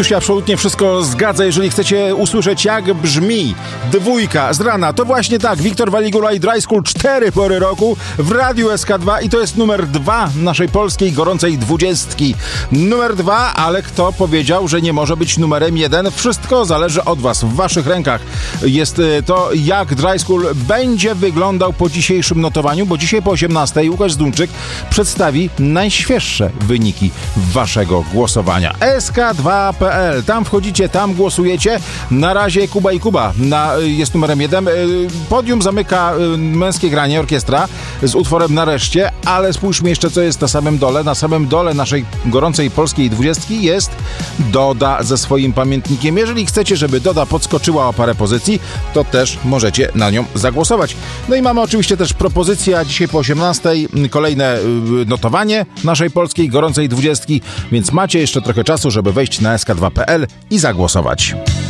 tu się absolutnie wszystko zgadza. Jeżeli chcecie usłyszeć, jak brzmi dwójka z rana, to właśnie tak, Wiktor Waligula i Dry School, 4 pory roku w Radiu SK2 i to jest numer 2 naszej polskiej gorącej 20. Numer 2, ale kto powiedział, że nie może być numerem 1? Wszystko zależy od was, w waszych rękach jest to, jak Dry School będzie wyglądał po dzisiejszym notowaniu, bo dzisiaj po 18 Łukasz Zdumczyk przedstawi najświeższe wyniki waszego głosowania. SK2.pl, tam wchodzicie, tam głosujecie. Na razie Kuba i Kuba jest numerem 1. Podium zamyka Męskie Granie, orkiestra z utworem Nareszcie, ale spójrzmy jeszcze, co jest na samym dole. Na samym dole naszej gorącej polskiej 20 jest Doda ze swoim pamiętnikiem. Jeżeli chcecie, żeby Doda podskoczyła o parę pozycji, to też możecie na nią zagłosować. No i mamy oczywiście też propozycję dzisiaj po 18, kolejne notowanie naszej polskiej gorącej 20, więc macie jeszcze trochę czasu, żeby wejść na sk2.pl i zagłosować.